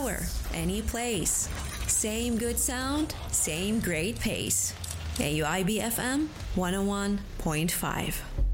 hour, any place. Same good sound, same great pace. AUIB FM 101.5.